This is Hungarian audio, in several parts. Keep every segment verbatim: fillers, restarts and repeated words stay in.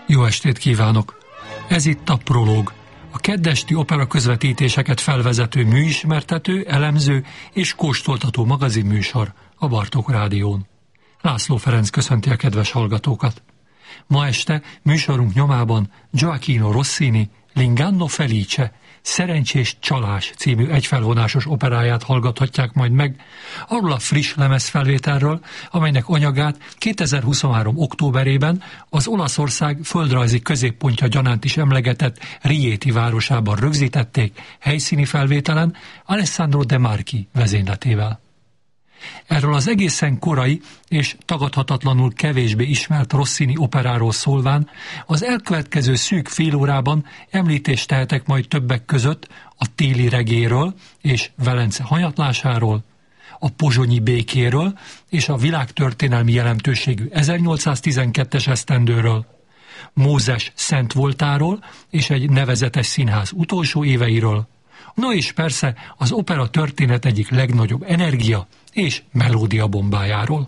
Jó estét kívánok! Ez itt a Prológ, a keddesti opera közvetítéseket felvezető műismertető, elemző és kóstoltató magazinműsor a Bartók Rádión. László Ferenc köszönti a kedves hallgatókat. Ma este műsorunk nyomában Gioachino Rossini L'inganno felice, Szerencsés csalás című egyfelvonásos operáját hallgathatják majd meg, arról a friss lemezfelvételről, amelynek anyagát kétezer-huszonhárom októberében az Olaszország földrajzi középpontja gyanánt is emlegetett Rieti városában rögzítették helyszíni felvételen Alessandro De Marchi vezényletével. Erről az egészen korai és tagadhatatlanul kevésbé ismert Rossini operáról szólván az elkövetkező szűk fél órában említést tehetek majd többek között a téli regéről és Velence hanyatlásáról, a pozsonyi békéről és a világtörténelmi jelentőségű ezernyolcszáztizenkettes esztendőről, Mózes szent voltáról és egy nevezetes színház utolsó éveiről, no és persze az opera történet egyik legnagyobb energia és melódia bombájáról.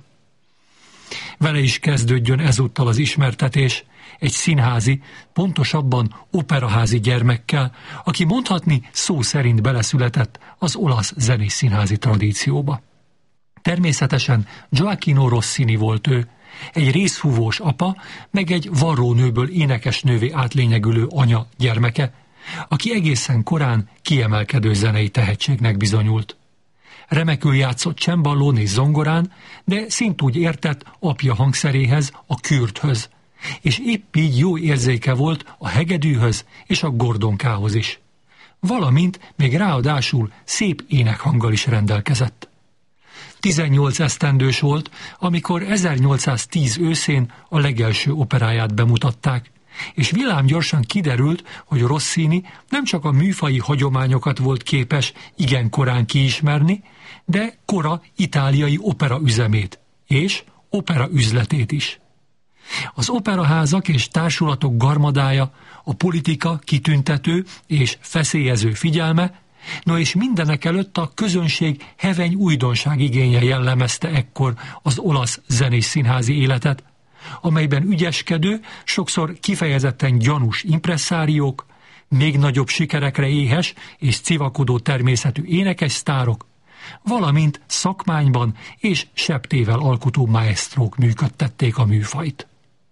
Vele is kezdődjön ezúttal az ismertetés, egy színházi, pontosabban operaházi gyermekkel, aki mondhatni szó szerint beleszületett az olasz zenészszínházi tradícióba. Természetesen Gioachino Rossini volt ő, egy részfúvós apa, meg egy varrónőből énekesnővé átlényegülő anya gyermeke, aki egészen korán kiemelkedő zenei tehetségnek bizonyult. Remekül játszott cemballón és zongorán, de szintúgy értett apja hangszeréhez, a kürthöz, és épp így jó érzéke volt a hegedűhöz és a gordonkához is. Valamint még ráadásul szép énekhanggal is rendelkezett. tizennyolc esztendős volt, amikor ezernyolcszáztíz őszén a legelső operáját bemutatták, és villámgyorsan kiderült, hogy Rossini nem csak a műfaji hagyományokat volt képes igen korán kiismerni, de kora itáliai opera üzemét és opera üzletét is. Az operaházak és társulatok garmadája, a politika kitüntető és feszélyező figyelme, no és mindenek előtt a közönség heveny újdonság igénye jellemezte ekkor az olasz zenészszínházi életet, amelyben ügyeskedő, sokszor kifejezetten gyanús impresszáriók, még nagyobb sikerekre éhes és civakodó természetű énekes sztárok, valamint szakmányban és septével alkotó maestrók működtették a műfajt.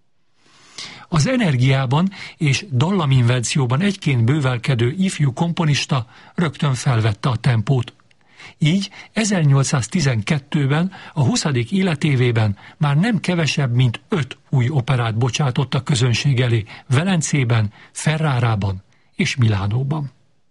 Az energiában és dallaminvencióban egyként bővelkedő ifjú komponista rögtön felvette a tempót. Így ezernyolcszáztizenkettőben a huszadik életévében már nem kevesebb, mint öt új operát bocsátott a közönség elé Velencében, Ferrárában és Milánóban.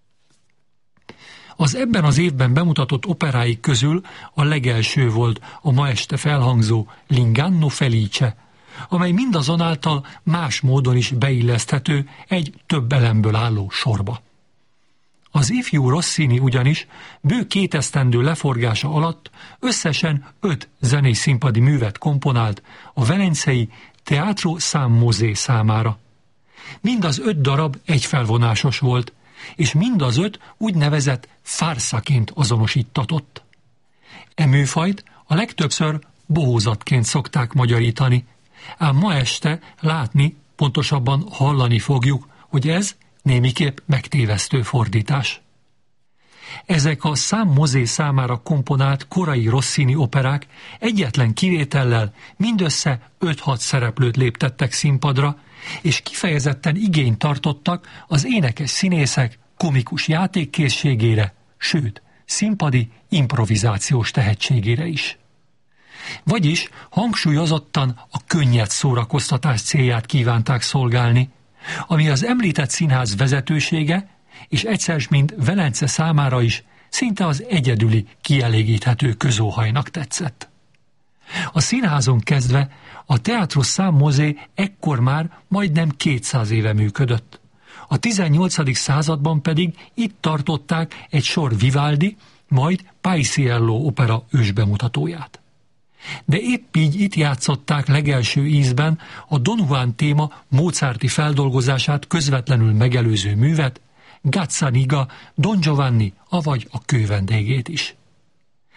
Az ebben az évben bemutatott operái közül a legelső volt a ma este felhangzó L'inganno felice, amely mindazonáltal más módon is beilleszthető egy több elemből álló sorba. Az ifjú Rossini ugyanis bő két esztendő leforgása alatt összesen öt zenés színpadi művet komponált a velencei Teatro San Mosè számára. Mind az öt darab egyfelvonásos volt, és mind az öt úgynevezett farszaként azonosítatott. E műfajt a legtöbbször bohózatként szokták magyarítani, ám ma este látni, pontosabban hallani fogjuk, hogy ez némiképp megtévesztő fordítás. Ezek a San Mosè számára komponált korai Rossini operák egyetlen kivétellel mindössze öt-hat szereplőt léptettek színpadra, és kifejezetten igényt tartottak az énekes színészek komikus játékkészségére, sőt, színpadi improvizációs tehetségére is. Vagyis hangsúlyozottan a könnyed szórakoztatás célját kívánták szolgálni, ami az említett színház vezetősége, és egyszer mint Velence számára is szinte az egyedüli kielégíthető közóhajnak tetszett. A színházon kezdve a Teatro San Mosè ekkor már majdnem kétszáz éve működött. A tizennyolcadik században pedig itt tartották egy sor Vivaldi, majd Paisiello opera ősbemutatóját. De épp így itt játszották legelső ízben a Don Juan téma mozarti feldolgozását közvetlenül megelőző művet, Gazzaniga, Don Giovanni, avagy a kővendégét is.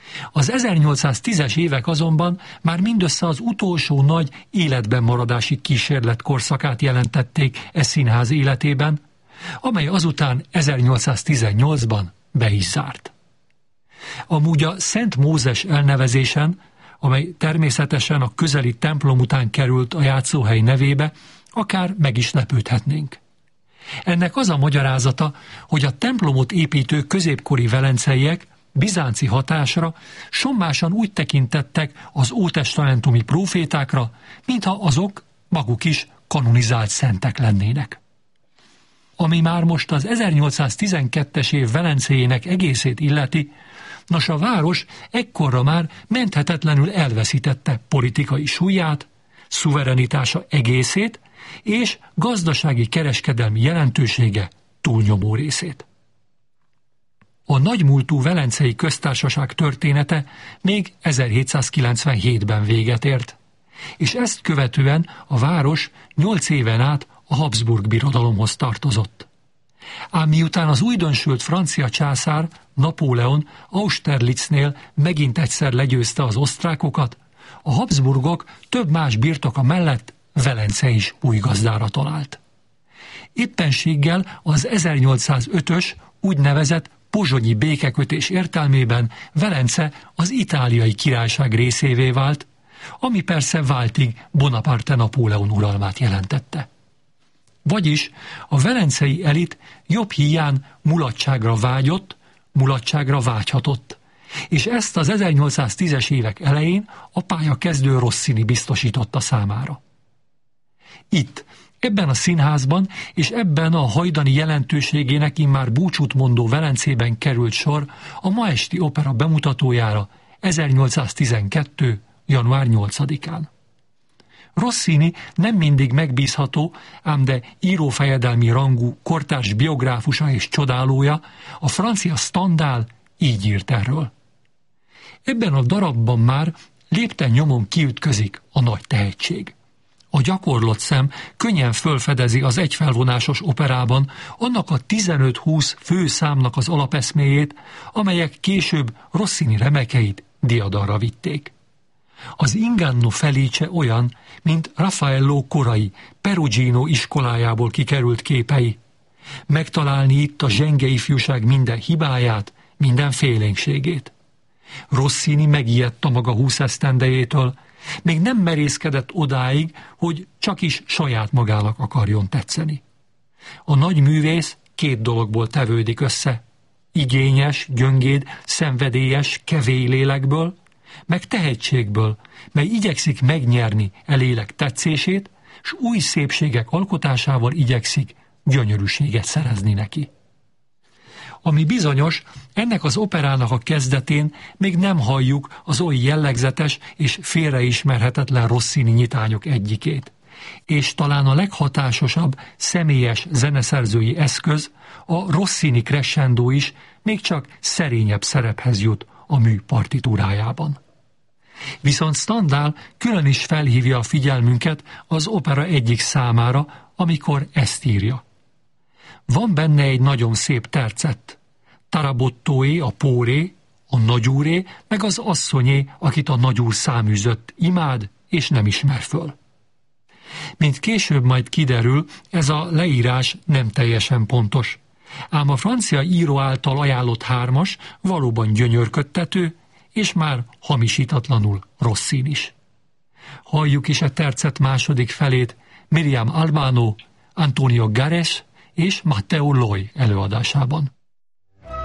Az ezernyolcszáztízes évek azonban már mindössze az utolsó nagy életben maradási kísérlet korszakát jelentették e színház életében, amely azután ezernyolcszáztizennyolcban be is zárt. Amúgy a Szent Mózes elnevezésen, amely természetesen a közeli templom után került a játszóhely nevébe, akár meg is lepődhetnénk. Ennek az a magyarázata, hogy a templomot építő középkori velenceiek bizánci hatásra sommásan úgy tekintettek az ótestamentumi prófétákra, mintha azok maguk is kanonizált szentek lennének. Ami már most az ezernyolcszáztizenkettes év Velencéjének egészét illeti, nos, a város ekkorra már menthetetlenül elveszítette politikai súlyát, szuverenitása egészét és gazdasági kereskedelmi jelentősége túlnyomó részét. A nagymúltú Velencei Köztársaság története még ezerhétszázkilencvenhétben véget ért, és ezt követően a város nyolc éven át a Habsburg Birodalomhoz tartozott. Ám miután az újdonsült francia császár, Napóleon Austerlitznél megint egyszer legyőzte az osztrákokat, a Habsburgok több más birtoka mellett Velence is új gazdára talált. Éppenséggel az ezernyolcszázötös úgynevezett pozsonyi békekötés értelmében Velence az Itáliai Királyság részévé vált, ami persze váltig Bonaparte Napóleon uralmát jelentette. Vagyis a velencei elit jobb híján mulatságra vágyott, mulatságra vágyhatott, és ezt az ezernyolcszáztízes évek elején a pályakezdő Rossini biztosította számára. Itt, ebben a színházban és ebben a hajdani jelentőségének immár búcsút mondó Velencében került sor a ma esti opera bemutatójára ezernyolcszáztizenkettő. január nyolcadikán. Rossini nem mindig megbízható, ám de írófejedelmi rangú kortárs biográfusa és csodálója, a francia Stendhal így írt erről. Ebben a darabban már lépten nyomon kiütközik a nagy tehetség. A gyakorlott szem könnyen fölfedezi az egyfelvonásos operában annak a tizenöt-húsz fő számnak az alapeszméjét, amelyek később Rossini remekeit diadalra vitték. Az Inganno Felice olyan, mint Raffaello korai, Perugino iskolájából kikerült képei. Megtalálni itt a zsenge ifjúság minden hibáját, minden félénkségét. Rossini megijedt a maga húsz esztendejétől, még nem merészkedett odáig, hogy csak is saját magának akarjon tetszeni. A nagy művész két dologból tevődik össze. Igényes, gyöngéd, szenvedélyes, kevély lélekből, meg tehetségből, mely igyekszik megnyerni e lélek tetszését, s új szépségek alkotásával igyekszik gyönyörűséget szerezni neki. Ami bizonyos, ennek az operának a kezdetén még nem halljuk az oly jellegzetes és félreismerhetetlen Rossini nyitányok egyikét, és talán a leghatásosabb személyes zeneszerzői eszköz, a Rossini crescendo is még csak szerényebb szerephez jut a mű partitúrájában. Viszont Stendhal külön is felhívja a figyelmünket az opera egyik számára, amikor ezt írja. Van benne egy nagyon szép tercett. Tarabottóé, a póré, a nagyúré, meg az asszonyé, akit a nagyúr száműzött, imád és nem ismer föl. Mint később majd kiderül, ez a leírás nem teljesen pontos. Ám a francia író által ajánlott hármas valóban gyönyörködtető, és már hamisítatlanul Rossin is. Halljuk is a tercet második felét Miriam Albano, Antonio Gares és Matteo Loy előadásában.